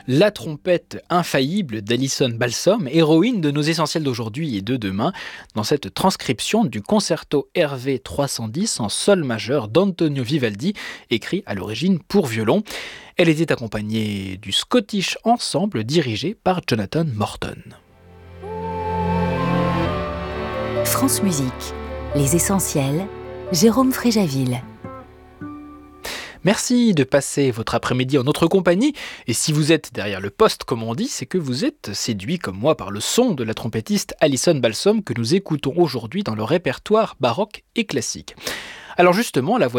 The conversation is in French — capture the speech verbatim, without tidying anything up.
la trompette infaillible d'Alison Balsom, héroïne de nos essentiels d'aujourd'hui et de demain, dans cette transcription du concerto R V trois cent dix en sol majeur d'Antonio Vivaldi, écrit à l'origine pour violon. Elle était accompagnée du Scottish Ensemble dirigé par Jonathan Morton. France Musique, les essentiels, Jérôme Fréjaville. Merci de passer votre après-midi en notre compagnie. Et si vous êtes derrière le poste, comme on dit, c'est que vous êtes séduit comme moi par le son de la trompettiste Alison Balsom que nous écoutons aujourd'hui dans le répertoire baroque et classique. Alors justement, la